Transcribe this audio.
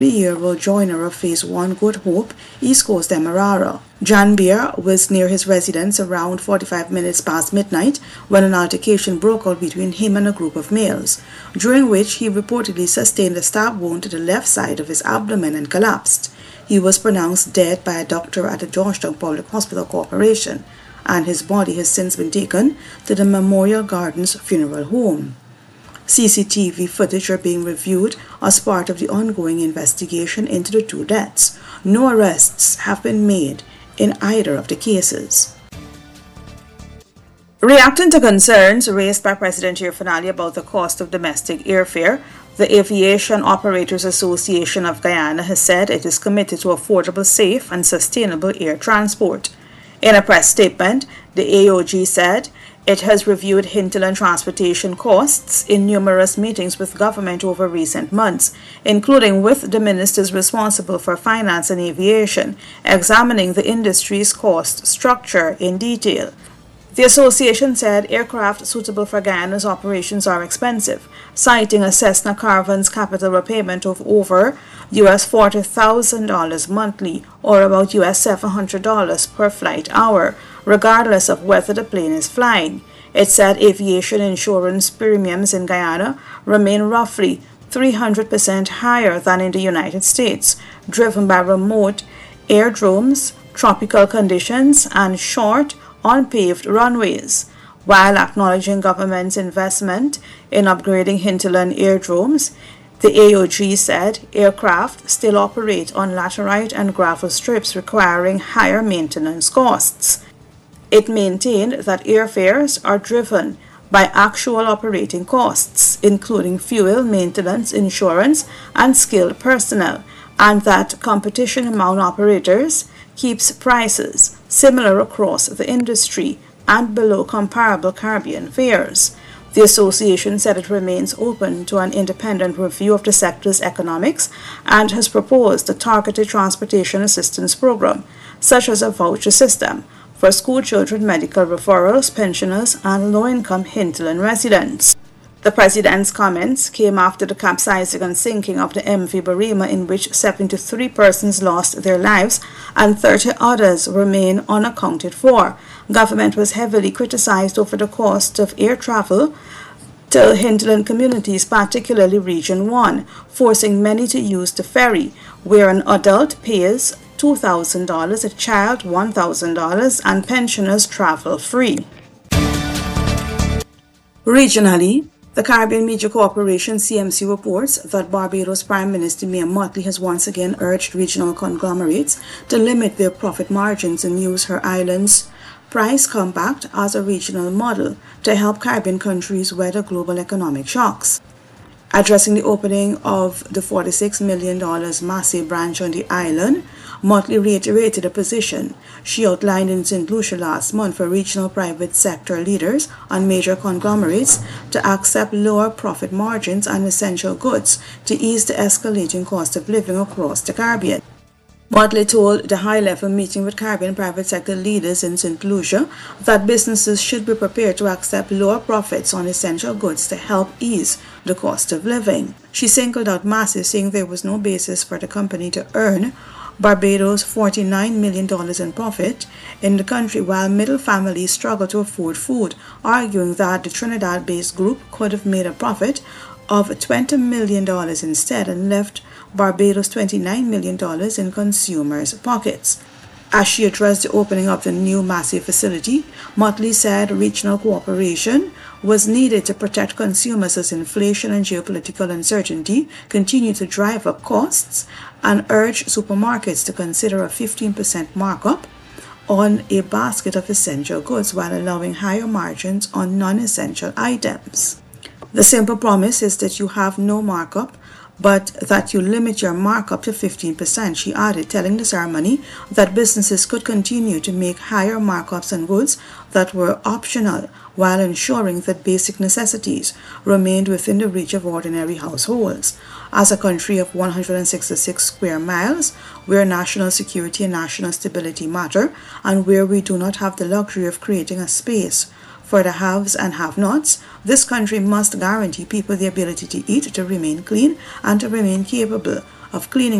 3-year-old joiner of Phase 1 Good Hope, East Coast Demerara. Jan Beer was near his residence around 45 minutes past midnight when an altercation broke out between him and a group of males, during which he reportedly sustained a stab wound to the left side of his abdomen and collapsed. He was pronounced dead by a doctor at the Georgetown Public Hospital Corporation, and his body has since been taken to the Memorial Gardens Funeral Home. CCTV footage are being reviewed as part of the ongoing investigation into the two deaths. No arrests have been made in either of the cases. Reacting to concerns raised by President Irfanali about the cost of domestic airfare, the Aviation Operators Association of Guyana has said it is committed to affordable, safe, and sustainable air transport. In a press statement, the AOG said it has reviewed hinterland transportation costs in numerous meetings with government over recent months, including with the ministers responsible for finance and aviation, examining the industry's cost structure in detail. The association said aircraft suitable for Guyana's operations are expensive, citing a Cessna Caravan's capital repayment of over US $40,000 monthly, or about US $700 per flight hour, regardless of whether the plane is flying. It said aviation insurance premiums in Guyana remain roughly 300% higher than in the United States, driven by remote airdromes, tropical conditions, and short, unpaved runways. While acknowledging government's investment in upgrading hinterland airdromes, the AOG said aircraft still operate on laterite and gravel strips requiring higher maintenance costs. It maintained that airfares are driven by actual operating costs, including fuel, maintenance, insurance, and skilled personnel, and that competition among operators keeps prices similar across the industry and below comparable Caribbean fares. The association said it remains open to an independent review of the sector's economics and has proposed a targeted transportation assistance program, such as a voucher system, for school children, medical referrals, pensioners, and low-income hinterland residents. The President's comments came after the capsizing and sinking of the MV Barima, in which 73 persons lost their lives and 30 others remain unaccounted for. Government was heavily criticized over the cost of air travel to hinterland communities, particularly Region 1, forcing many to use the ferry, where an adult pays $2,000, a child $1,000, and pensioners travel free. Regionally, the Caribbean Media Corporation CMC reports that Barbados Prime Minister Mia Mottley has once again urged regional conglomerates to limit their profit margins and use her island's price compact as a regional model to help Caribbean countries weather global economic shocks. Addressing the opening of the $46 million Massey branch on the island, Mottley reiterated a position she outlined in St. Lucia last month for regional private sector leaders and major conglomerates to accept lower profit margins on essential goods to ease the escalating cost of living across the Caribbean. Mottley told the high-level meeting with Caribbean private sector leaders in St. Lucia that businesses should be prepared to accept lower profits on essential goods to help ease the cost of living. She singled out Massey, saying there was no basis for the company to earn Barbados $49 million in profit in the country while middle families struggle to afford food, arguing that the Trinidad-based group could have made a profit of $20 million instead and left Barbados $29 million in consumers' pockets. As she addressed the opening of the new Massey facility, Mottley said regional cooperation was needed to protect consumers as inflation and geopolitical uncertainty continue to drive up costs, and urged supermarkets to consider a 15% markup on a basket of essential goods while allowing higher margins on non-essential items. The simple promise is that you have no markup, but that you limit your markup to 15%, she added, telling the ceremony that businesses could continue to make higher markups on goods that were optional while ensuring that basic necessities remained within the reach of ordinary households. As a country of 166 square miles, where national security and national stability matter, and where we do not have the luxury of creating a space for the haves and have-nots, this country must guarantee people the ability to eat, to remain clean, and to remain capable of cleaning